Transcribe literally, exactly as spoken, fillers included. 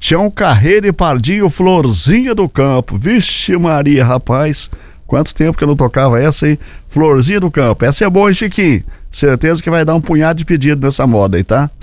Tião Carreiro e Pardinho, Florzinha do Campo. Vixe Maria, rapaz, quanto tempo que eu não tocava essa, hein? Florzinha do Campo, essa é boa, hein, Chiquinho? Certeza que vai dar um punhado de pedido nessa moda aí, tá?